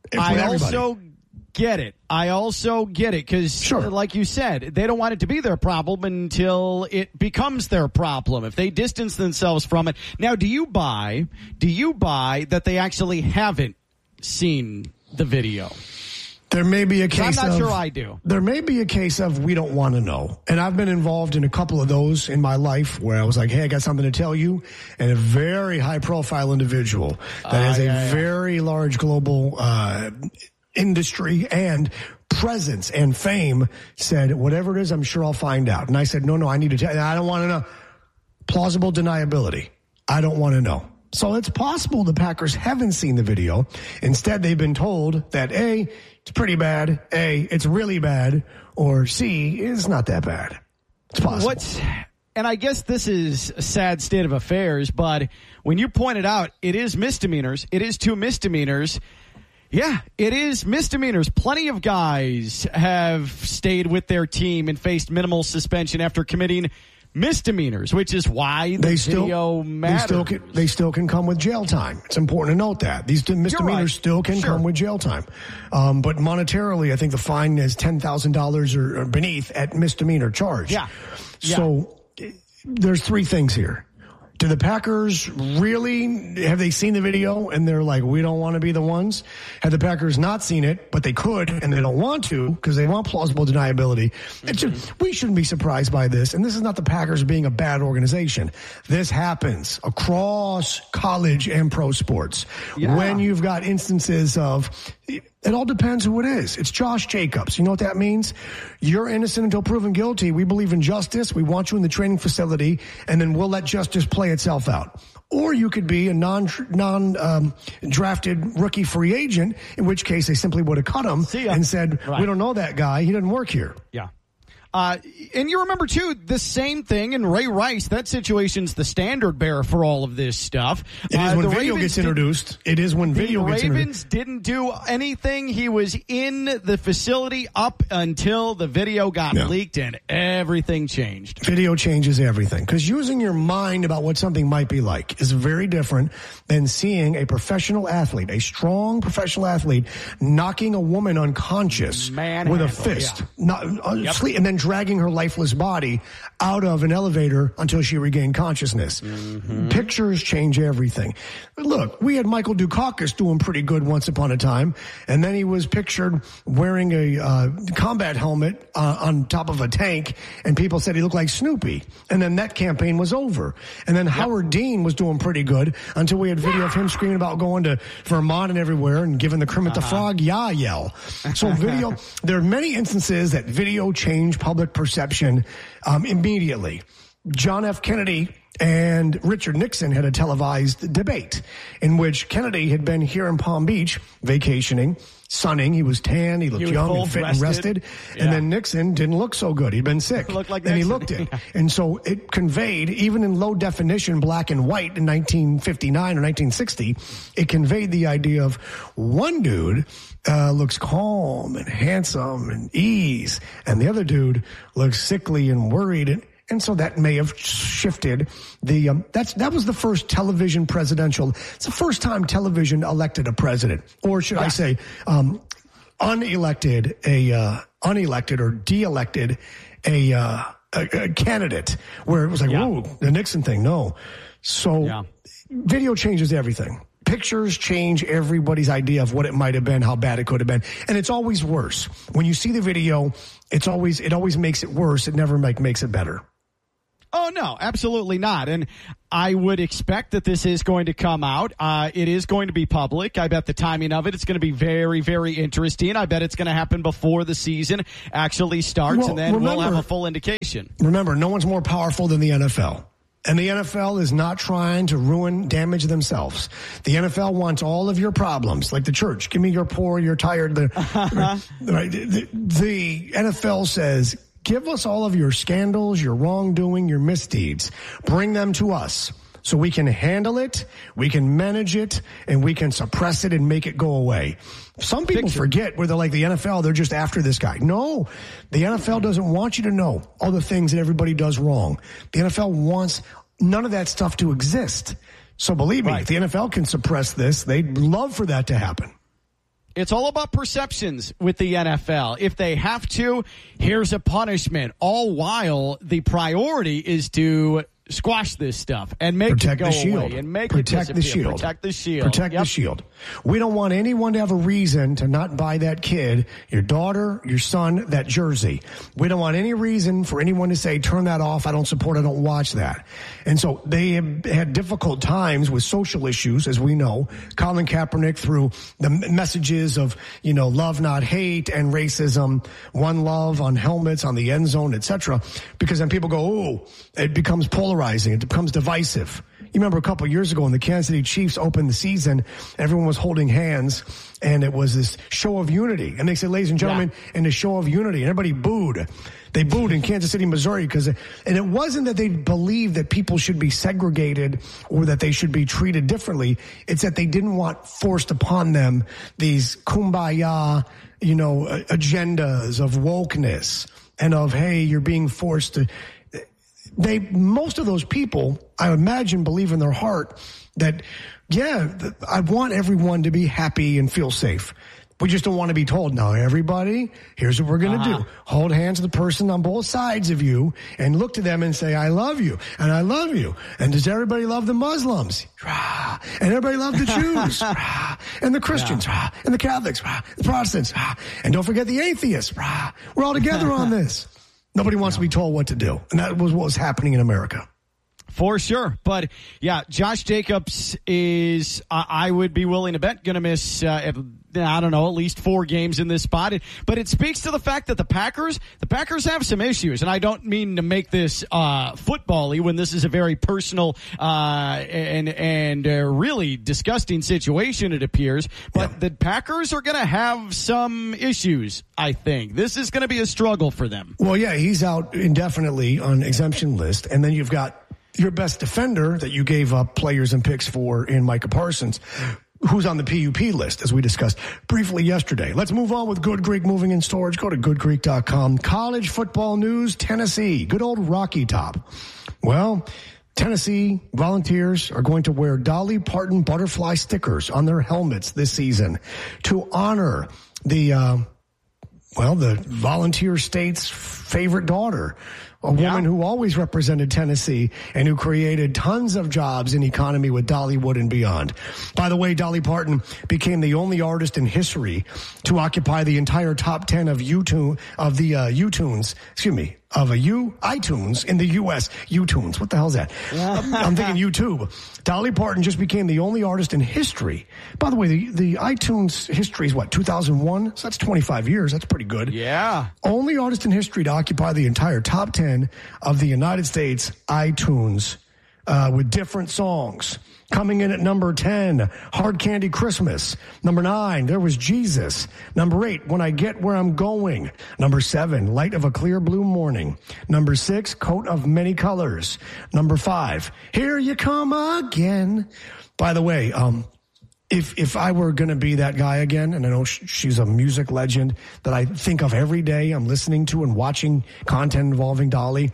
I also get it. I also get it because, sure. like you said, they don't want it to be their problem until it becomes their problem. If they distance themselves from it. Now, do you buy? Do you buy that they actually haven't seen the video? There may be a case of... I'm not sure I do. There may be a case of we don't want to know. And I've been involved in a couple of those in my life where I was like, hey, I got something to tell you. And a very high-profile individual that uh, has yeah, a yeah. very large global uh industry and presence and fame said, whatever it is, I'm sure I'll find out. And I said, no, no, I need to tell you. I don't want to know. Plausible deniability. I don't want to know. So it's possible the Packers haven't seen the video. Instead, they've been told that A, it's pretty bad, A, it's really bad, or C, it's not that bad. It's possible. What's, and I guess this is a sad state of affairs, but when you pointed out it is misdemeanors, it is two misdemeanors. Yeah, it is misdemeanors. Plenty of guys have stayed with their team and faced minimal suspension after committing misdemeanors, which is why the they video still, matters. They still, can, they still can come with jail time. It's important to note that. These misdemeanors right. still can sure. come with jail time. Um, but monetarily, I think the fine is ten thousand dollars or, or beneath at misdemeanor charge. Yeah. yeah. So there's three things here. Do the Packers really, have they seen the video and they're like, we don't want to be the ones? Have the Packers not seen it, but they could and they don't want to because they want plausible deniability? Mm-hmm. It should, we shouldn't be surprised by this. And this is not the Packers being a bad organization. This happens across college and pro sports. Yeah. When you've got instances of, it all depends who it is. It's Josh Jacobs. You know what that means? You're innocent until proven guilty. We believe in justice. We want you in the training facility, and then we'll let justice play itself out. Or you could be a non non um, drafted rookie free agent, in which case they simply would have cut him and said, right. we don't know that guy. He doesn't work here. Yeah. Uh, and you remember, too, the same thing in Ray Rice. That situation's the standard bearer for all of this stuff. It is uh, when video Ravens gets introduced. Did, it is when video gets introduced. The Ravens didn't do anything. He was in the facility up until the video got yeah. leaked and everything changed. Video changes everything. Because using your mind about what something might be like is very different than seeing a professional athlete, a strong professional athlete, knocking a woman unconscious Man with handle, a fist. Yeah. Not, uh, yep. sleep, and then dragging her lifeless body out of an elevator until she regained consciousness. Mm-hmm. Pictures change everything. Look, we had Michael Dukakis doing pretty good once upon a time, and then he was pictured wearing a uh, combat helmet uh, on top of a tank, and people said he looked like Snoopy. And then that campaign was over. And then yep. Howard Dean was doing pretty good until we had video of him screaming about going to Vermont and everywhere and giving the Kermit uh-huh. the Frog yah yell. So video, there are many instances that video change public perception um, immediately. John F. Kennedy and Richard Nixon had a televised debate in which Kennedy had been here in Palm Beach vacationing, sunning. He was tan. He looked he young full, and fit rested. and rested. Yeah. And then Nixon didn't look so good. He'd been sick. Looked like and Nixon. he looked it. And so it conveyed, even in low definition, black and white in nineteen fifty-nine or nineteen sixty, it conveyed the idea of one dude uh, looks calm and handsome and ease, and the other dude looks sickly and worried. And, and so that may have shifted the, um, that's, that was the first television presidential. It's the first time television elected a president, or should yeah. I say, um, unelected, a, uh, unelected or de-elected a, uh, a, a candidate, where it was like, yeah. whoa, the Nixon thing. No. So yeah. video changes everything. Pictures change everybody's idea of what it might have been, how bad it could have been. And it's always worse. When you see the video, it's always, it always makes it worse. It never make, makes it better. Oh, no, absolutely not. And I would expect that this is going to come out. Uh, it is going to be public. I bet the timing of it, it's going to be very, very interesting. I bet it's going to happen before the season actually starts, well, and then remember, we'll have a full indication. Remember, no one's more powerful than the N F L. And the N F L is not trying to ruin, damage themselves. The N F L wants all of your problems, like the church. Give me your poor, you're tired. The, right, the, the N F L says, give us all of your scandals, your wrongdoing, your misdeeds. Bring them to us so we can handle it, we can manage it, and we can suppress it and make it go away. Some people Picture. forget where they're like the N F L, they're just after this guy. No, the N F L doesn't want you to know all the things that everybody does wrong. The N F L wants none of that stuff to exist. So believe me, right. if the N F L can suppress this, they'd love for that to happen. It's all about perceptions with the N F L. If they have to, here's a punishment. All while the priority is to squash this stuff and make Protect it go the shield. away and make Protect it the disappear. shield. Protect the shield. Protect yep. the shield. We don't want anyone to have a reason to not buy that kid, your daughter, your son, that jersey. We don't want any reason for anyone to say, turn that off. I don't support, I don't watch that. And so they have had difficult times with social issues, as we know. Colin Kaepernick, through the messages of, you know, love, not hate, and racism, one love on helmets, on the end zone, et cetera. Because then people go, oh, it becomes polarizing. It becomes divisive. You remember a couple of years ago when the Kansas City Chiefs opened the season, everyone was holding hands, and it was this show of unity. And they said, ladies and gentlemen, yeah. in the show of unity, and everybody booed. They booed in Kansas City, Missouri, because, and it wasn't that they believed that people should be segregated or that they should be treated differently. It's that they didn't want forced upon them these kumbaya, you know, agendas of wokeness and of, hey, you're being forced to. They, most of those people, I imagine, believe in their heart that, yeah, I want everyone to be happy and feel safe. We just don't want to be told, now, everybody, here's what we're going to uh-huh. do. Hold hands with the person on both sides of you and look to them and say, I love you, and I love you. And does everybody love the Muslims? And everybody love the Jews? And the Christians? Yeah. And the Catholics? The Protestants? And don't forget the atheists? We're all together on this. Nobody wants yeah. to be told what to do. And that was what was happening in America. For sure. But, yeah, Josh Jacobs is, uh, I would be willing to bet, going to miss, uh, I don't know, at least four games in this spot. But it speaks to the fact that the Packers, the Packers have some issues. And I don't mean to make this uh, football-y when this is a very personal uh, and, and uh, really disgusting situation, it appears. But yeah. the Packers are going to have some issues, I think. This is going to be a struggle for them. Well, yeah, he's out indefinitely on exemption list. And then you've got your best defender that you gave up players and picks for in Micah Parsons, who's on the P U P list, as we discussed briefly yesterday. Let's move on with Good Greek Moving and Storage. Go to good greek dot com. College football news, Tennessee. Good old Rocky Top. Well, Tennessee Volunteers are going to wear Dolly Parton butterfly stickers on their helmets this season to honor the, uh, well, the Volunteer State's favorite daughter, a yeah. woman who always represented Tennessee and who created tons of jobs in economy with Dollywood and beyond. By the way, Dolly Parton became the only artist in history to occupy the entire top ten of YouTube, of the uh, YouTunes, excuse me, of a U iTunes in the U S YouTunes. What the hell is that? I'm thinking YouTube. Dolly Parton just became the only artist in history. By the way, the, the iTunes history is what, two thousand one? So that's twenty-five years. That's pretty good. Yeah. Only artist in history to occupy the entire top ten of the United States iTunes uh, with different songs. Coming in at number ten, Hard Candy Christmas. Number nine, There Was Jesus. Number eight, When I Get Where I'm Going. Number seven, Light of a Clear Blue Morning. Number six, Coat of Many Colors. Number five, Here You Come Again. By the way, um, if if I were going to be that guy again, and I know sh- she's a music legend that I think of every day, I'm listening to and watching content involving Dolly.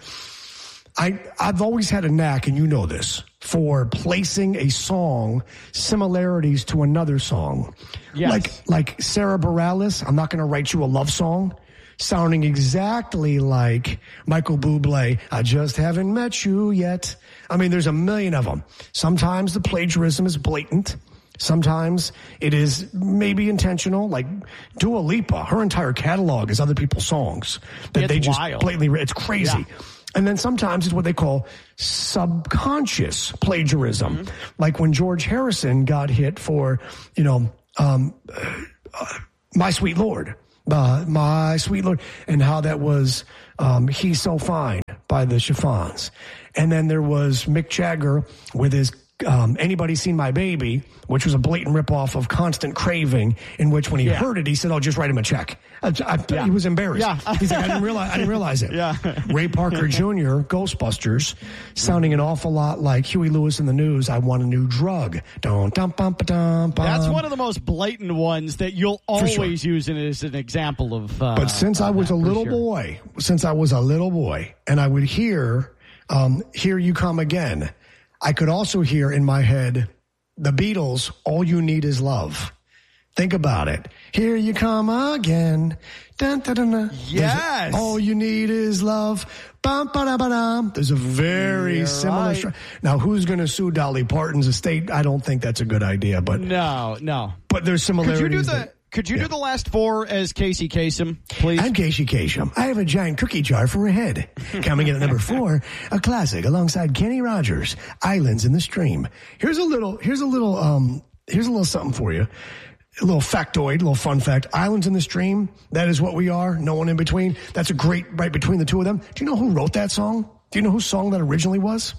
I, I've always had a knack, and you know this, for placing a song similarities to another song. Yes. Like, like Sarah Bareilles, I'm Not Gonna Write You a Love Song, sounding exactly like Michael Bublé, I Just Haven't Met You Yet. I mean, there's a million of them. Sometimes the plagiarism is blatant. Sometimes it is maybe intentional, like Dua Lipa. Her entire catalog is other people's songs that It's they just wild. blatantly, it's crazy. Yeah. And then sometimes it's what they call subconscious plagiarism. Mm-hmm. Like when George Harrison got hit for, you know, um, uh, My Sweet Lord, uh, My Sweet Lord, and how that was um, He's So Fine by the Chiffons. And then there was Mick Jagger with his Um, Anybody Seen My Baby, which was a blatant ripoff of Constant Craving, in which when he Yeah. heard it, he said, "Oh, just write him a check." I, I, Yeah. He was embarrassed. Yeah. He's like, "I didn't realize. I didn't realize it." Yeah. Ray Parker Junior, Ghostbusters, sounding an awful lot like Huey Lewis in the News. I want a new drug. Don't dump bum ba dum bum. That's one of the most blatant ones that you'll always sure. use it as an example of. Uh, But since I was a for little sure. boy, since I was a little boy, and I would hear, um, "Here You Come Again," I could also hear in my head the Beatles, "All You Need Is Love." Think about it. Here you come again. Dun, dun, dun, dun. Yes. There's a, all you need is love. Bum, ba-da-ba-dum. There's a very You're similar. right. Str- now, who's going to sue Dolly Parton's estate? I don't think that's a good idea, but No, no. but there's similarities. Could you do the? that- Could you yeah. do the last four as Casey Kasem, please? I'm Casey Kasem. I have a giant cookie jar for a head. Coming in at number four, a classic alongside Kenny Rogers, Islands in the Stream. Here's a little, here's a little, um, here's a little something for you. A little factoid, a little fun fact. Islands in the Stream, that is what we are. No one in between. That's a great right between the two of them. Do you know who wrote that song? Do you know whose song that originally was?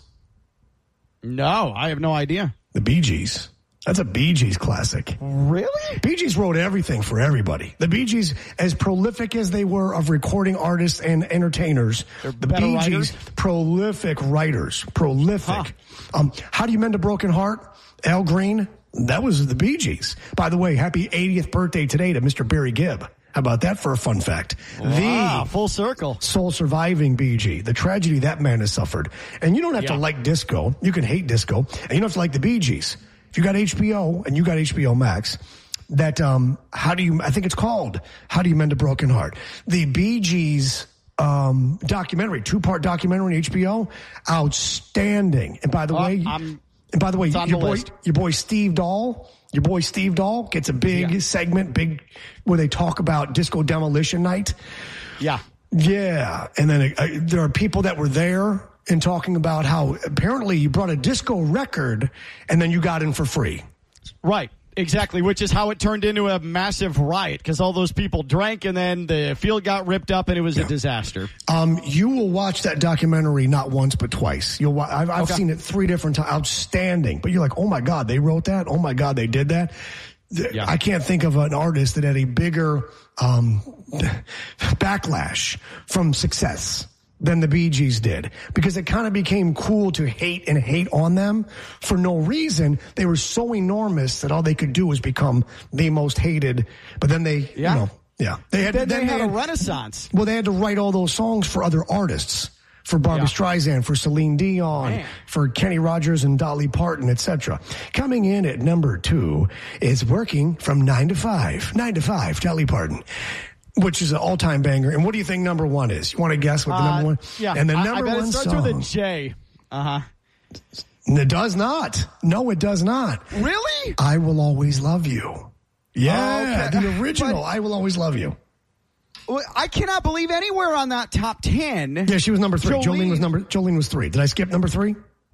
No, I have no idea. The Bee Gees. That's a Bee Gees classic. Really? Bee Gees wrote everything for everybody. The Bee Gees, as prolific as they were of recording artists and entertainers, They're the better Bee writers? Gees, prolific writers, prolific. Huh. Um, How Do You Mend a Broken Heart? Al Green, that was the Bee Gees. By the way, happy eightieth birthday today to Mister Barry Gibb. How about that for a fun fact? Wow, the full circle. sole surviving Bee Gee, the tragedy that man has suffered. And you don't have Yeah. to like disco. You can hate disco. And you don't have to like the Bee Gees. If you got H B O and you got H B O Max, that, um, how do you, I think it's called How Do You Mend a Broken Heart? The Bee Gees, um, documentary, two-part documentary on H B O, outstanding. And by the Uh, way, I'm- and by the way, it's on your the boy, list. your boy Steve Dahl, your boy Steve Dahl gets a big Yeah. segment, big, where they talk about Disco Demolition Night. Yeah. Yeah. And then uh, there are people that were there and talking about how apparently you brought a disco record and then you got in for free. Right. Exactly, which is how it turned into a massive riot because all those people drank and then the field got ripped up and it was Yeah. a disaster. Um, you will watch that documentary not once but twice. You'll. Wa- I've, I've Okay. seen it three different times. Outstanding. But you're like, oh my God, they wrote that. Oh my God, they did that. Th- Yeah. I can't think of an artist that had a bigger um, backlash from success than the Bee Gees did, because it kind of became cool to hate and hate on them for no reason. They were so enormous that all they could do was become the most hated. But then they, Yeah. you know, yeah, they had Then they had a had- renaissance. Well, they had to write all those songs for other artists, for Barbra Yeah. Streisand, for Celine Dion, Man. for Kenny Rogers and Dolly Parton, et cetera. Coming in at number two is Working from Nine to Five. Nine to Five, Dolly Parton, which is an all-time banger. And what do you think number one is? You want to guess what the Uh, number one? Yeah. And the I- number I bet one it starts song. with a J. Uh-huh. It does not. No, it does not. Really? I Will Always Love You. Yeah, Okay. the original. But- I Will Always Love You. Well, I cannot believe anywhere on that top ten. Yeah, she was number three. Jolene. Jolene was number. Jolene was three. Did I skip number three?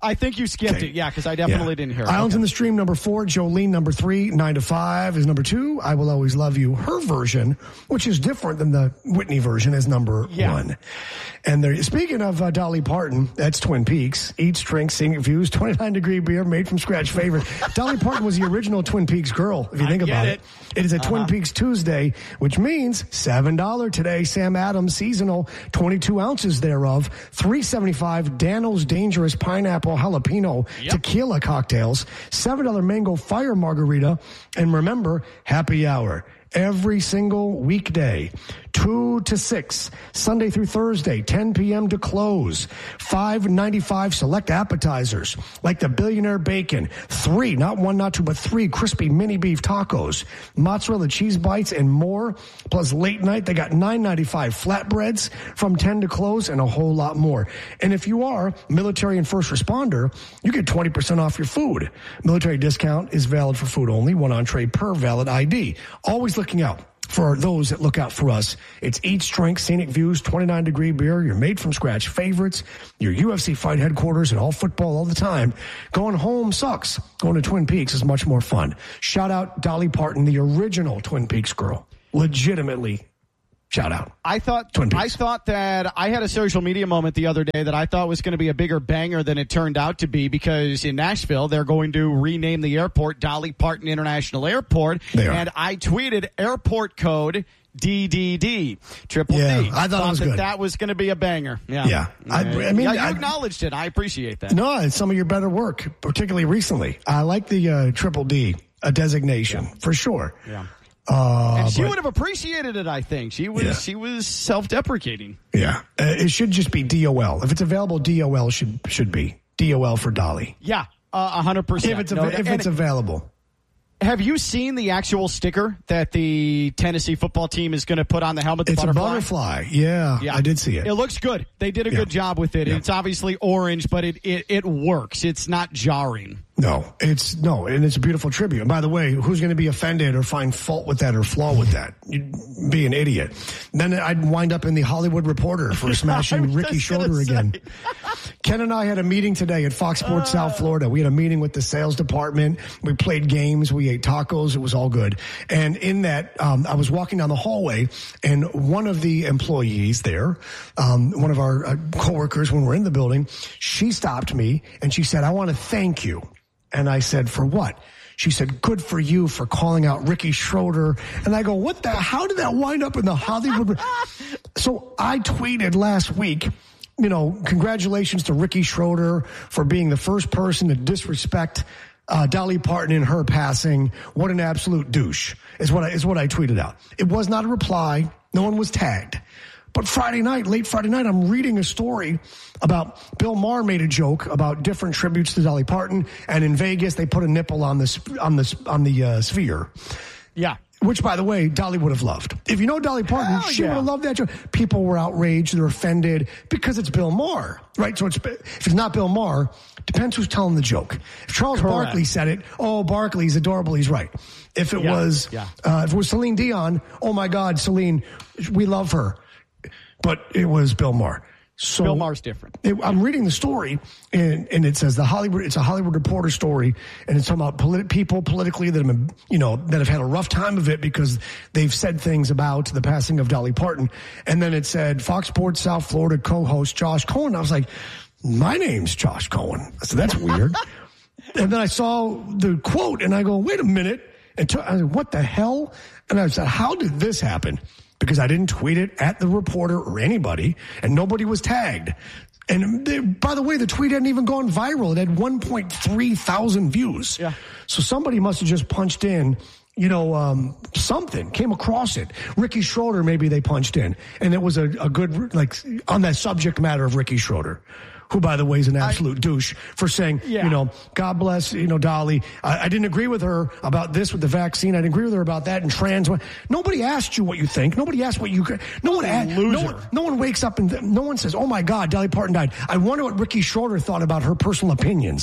I think you skipped Okay. it, yeah, because I definitely Yeah. didn't hear it. Islands Okay. in the Stream, number four. Jolene, number three. Nine to five is number two. I Will Always Love You, her version, which is different than the Whitney version, is number Yeah. one. And there, speaking of uh, Dolly Parton, that's Twin Peaks. Eats, drinks, scenic views, twenty-nine degree beer, made from scratch favorite. Dolly Parton was the original Twin Peaks girl, if you think I about get it. It is a Twin Uh-huh. Peaks Tuesday, which means seven dollars today. Sam Adams seasonal, twenty-two ounces thereof. three seventy-five Dano's Dangerous Pineapple Jalapeno Yep. Tequila cocktails. seven dollars Mango Fire Margarita. And remember, happy hour every single weekday, two to six, Sunday through Thursday, ten p.m. to close. five ninety-five select appetizers like the Billionaire Bacon, three, not one, not two, but three crispy mini beef tacos, mozzarella cheese bites, and more. Plus late night, they got nine ninety-five flatbreads from ten to close, and a whole lot more. And if you are military and first responder, you get twenty percent off your food. Military discount is valid for food only, one entree per valid I D. Always looking out for those that look out for us. It's Eats, Drinks, Scenic Views, twenty-nine degree beer, your made from scratch favorites, your U F C fight headquarters, and all football all the time. Going home sucks. Going to Twin Peaks is much more fun. Shout out Dolly Parton, the original Twin Peaks girl. Legitimately, shout out. I thought Twin Peaks. I thought that I had a social media moment the other day that I thought was going to be a bigger banger than it turned out to be, because in Nashville they're going to rename the airport Dolly Parton International Airport. They are. And I tweeted airport code D D D, triple Yeah, D. I thought it was that good. That was going to be a banger. Yeah. Yeah. I- I mean, yeah, you I- acknowledged it. I appreciate that. No, it's some of your better work, particularly recently. I like the uh, Triple D a designation for sure. Yeah. Uh, And she but- would have appreciated it, I think. She was Yeah. she was self-deprecating. Yeah, uh, it should just be D O L. If it's available, D O L should should be D O L for Dolly. Yeah, uh, one hundred percent. If it's No, av- if and- it's available. Have you seen the actual sticker that the Tennessee football team is going to put on the helmet? The It's butterfly? a butterfly. Yeah, Yeah. I did see it. It looks good. They did a Yeah. good job with it. Yeah. It's obviously orange, but it, it, it works. It's not jarring. No, it's no, and it's a beautiful tribute. And by the way, who's going to be offended or find fault with that or flaw with that? You'd be an idiot. Then I'd wind up in the Hollywood Reporter for smashing Ricky just gonna Schroeder say. again. Ken and I had a meeting today at Fox Sports Uh. South Florida. We had a meeting with the sales department. We played games. We ate tacos. It was all good. And in that, um, I was walking down the hallway, and one of the employees there, um, one of our uh, coworkers, when we're in the building, she stopped me and she said, "I want to thank you." And I said, "For what?" She said, "Good for you for calling out Ricky Schroeder." And I go, "What the, how did that wind up in the Hollywood?" So I tweeted last week, you know, congratulations to Ricky Schroeder for being the first person to disrespect uh, Dolly Parton in her passing. What an absolute douche is what I, is what I tweeted out. It was not a reply. No one was tagged. But Friday night, late Friday night, I'm reading a story about Bill Maher made a joke about different tributes to Dolly Parton, and in Vegas they put a nipple on the on the on the uh, sphere. Yeah. Which, by the way, Dolly would have loved. If you know Dolly Parton, Hell she yeah. would have loved that joke. People were outraged, they're offended because it's Bill Maher, right? So it's, if it's not Bill Maher, depends who's telling the joke. If Charles Correct. Barkley said it, oh, Barkley's adorable, he's right. If it Yeah, was, yeah. uh, if it was Celine Dion, oh my God, Celine, we love her. But it was Bill Maher. So Bill Maher's different. It, I'm reading the story, and, and it says the Hollywood. It's a Hollywood Reporter story, and it's talking about politi- people politically that have been, you know, that have had a rough time of it because they've said things about the passing of Dolly Parton. And then it said Fox Sports South Florida co-host Josh Cohen. I was like, my name's Josh Cohen. I said, that's weird. And then I saw the quote, and I go, wait a minute. And t- I said, what the hell? And I said, how did this happen? Because I didn't tweet it at the reporter or anybody, and nobody was tagged. And they, by the way, the tweet hadn't even gone viral. It had one point three thousand views. Yeah. So somebody must have just punched in, you know, um, something, came across it. Ricky Schroeder, maybe they punched in. And it was a, a good, like, on that subject matter of Ricky Schroeder, who, by the way, is an absolute I, douche for saying, yeah. you know, God bless, you know, Dolly. I, I didn't agree with her about this with the vaccine. I didn't agree with her about that and trans. Nobody asked you what you think. Nobody asked what you could. No one, asked, no one, no one wakes up and th- no one says, oh my God, Dolly Parton died. I wonder what Ricky Schroeder thought about her personal opinions.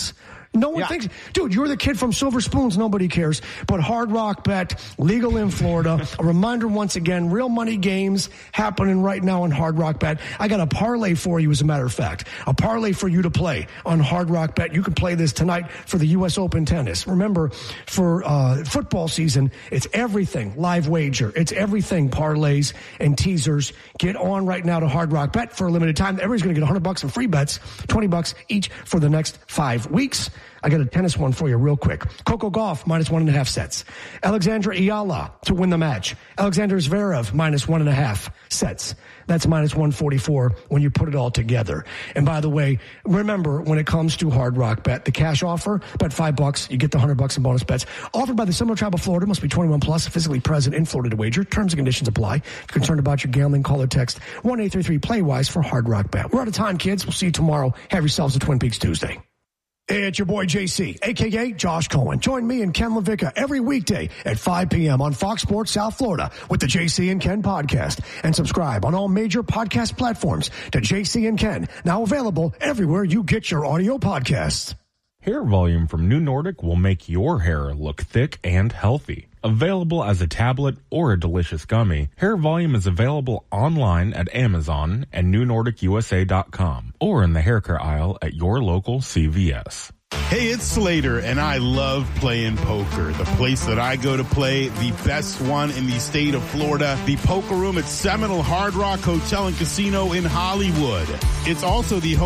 No one Yeah. thinks, dude, you're the kid from Silver Spoons. Nobody cares. But Hard Rock Bet, legal in Florida. A reminder once again, real money games happening right now on Hard Rock Bet. I got a parlay for you, as a matter of fact. A parlay for you to play on Hard Rock Bet. You can play this tonight for the U S Open tennis. Remember, for uh, football season, it's everything live wager. It's everything parlays and teasers. Get on right now to Hard Rock Bet for a limited time. Everybody's going to get one hundred bucks in free bets, twenty bucks each for the next five weeks. I got a tennis one for you real quick. Coco Gauff, minus one and a half sets. Alexandra Ayala to win the match. Alexander Zverev, minus one and a half sets. That's minus one forty-four when you put it all together. And by the way, remember, when it comes to Hard Rock Bet, the cash offer, bet five bucks, you get the one hundred bucks in bonus bets. Offered by the Seminole Tribe of Florida, must be twenty-one plus, physically present in Florida to wager. Terms and conditions apply. If you're concerned about your gambling, call or text one eight three three play wise for Hard Rock Bet. We're out of time, kids. We'll see you tomorrow. Have yourselves a Twin Peaks Tuesday. It's your boy J C, a k a. Josh Cohen. Join me and Ken LaVicka every weekday at five p.m. on Fox Sports South Florida with the J C and Ken podcast. And subscribe on all major podcast platforms to J C and Ken, now available everywhere you get your audio podcasts. Hair Volume from New Nordic will make your hair look thick and healthy. Available as a tablet or a delicious gummy, Hair Volume is available online at Amazon and new nordic u s a dot com or in the hair care aisle at your local C V S. Hey, it's Slater, and I love playing poker. The place that I go to play, the best one in the state of Florida, the Poker Room at Seminole Hard Rock Hotel and Casino in Hollywood. It's also the home